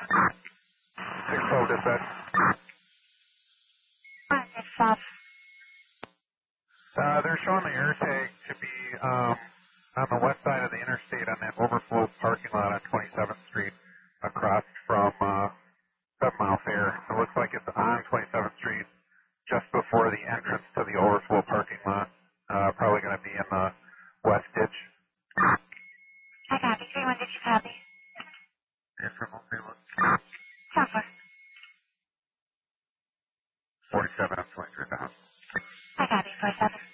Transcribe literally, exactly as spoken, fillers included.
six twelve dispatch. six twelve. Uh, they're showing the air tag to be um, on the west side of the interstate on that overflow parking lot on twenty-seventh Street across from uh, Seven Mile Fair. It looks like it's on twenty-seventh Street just before the entrance to the overflow parking lot. Uh, probably going to be in the west ditch. I copy. three one, did you copy? Yes, from Oakville. Southwest. forty-seven, I'm twenty-three thousand. I copy. four seven.